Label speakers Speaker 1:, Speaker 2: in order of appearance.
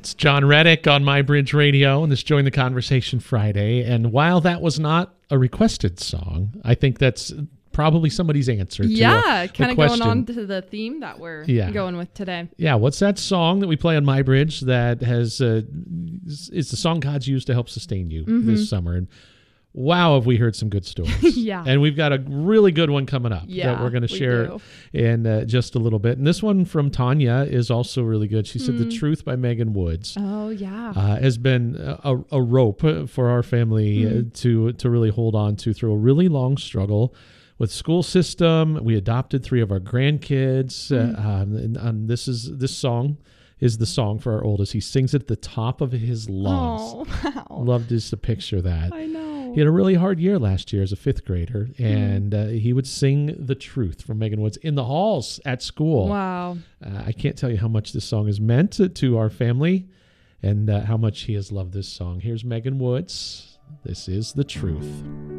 Speaker 1: It's John Reddick on My Bridge Radio, and this Join the Conversation Friday. And while that was not a requested song, I think that's probably somebody's answer to
Speaker 2: kind of going
Speaker 1: question.
Speaker 2: on to the theme that we're going with today.
Speaker 1: Yeah, what's that song that we play on My Bridge that has is the song God's used to help sustain you this summer? And wow, have we heard some good stories.
Speaker 2: Yeah.
Speaker 1: And we've got a really good one coming up that we're going to share in just a little bit. And this one from Tanya is also really good. She said The Truth by Megan Woods.
Speaker 2: Oh, yeah.
Speaker 1: Has been a rope for our family to really hold on to through a really long struggle with school system. We adopted 3 of our grandkids. And this song is the song for our oldest. He sings at the top of his lungs.
Speaker 2: Oh, wow.
Speaker 1: Loved just to picture that.
Speaker 2: I know.
Speaker 1: He had a really hard year last year as a 5th grader, and he would sing The Truth from Megan Woods in the halls at school.
Speaker 2: Wow.
Speaker 1: I can't tell you how much this song has meant to our family and how much he has loved this song. Here's Megan Woods. This is The Truth.